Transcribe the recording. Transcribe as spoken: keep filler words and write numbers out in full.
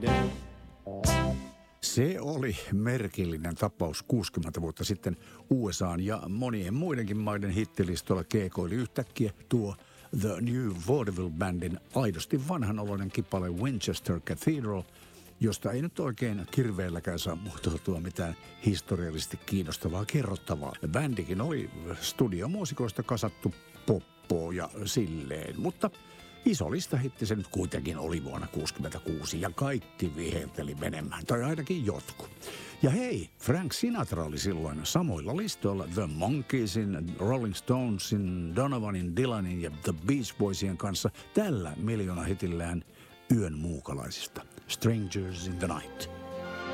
Se oli merkillinen tapaus kuusikymmentä vuotta sitten U S A:n ja monien muidenkin maiden hittilistoilla keikoili yhtäkkiä tuo The New Vaudeville Bandin aidosti vanhanoloinen kipale Winchester Cathedral, josta ei nyt oikein kirveelläkään saa muotoutua mitään historiallisesti kiinnostavaa kerrottavaa. Bändikin oli studiomuusikoista kasattu poppoa ja silleen, mutta iso listahitti se nyt kuitenkin oli vuonna kuusikymmentäkuusi ja kaikki vihelteli menemään, tai ainakin jotkut. Ja hei, Frank Sinatra oli silloin samoilla listoilla The Monkeysin, Rolling Stonesin, Donovanin, Dylanin ja The Beach Boysien kanssa tällä miljoonahitillään Yön muukalaisista, Strangers in the Night.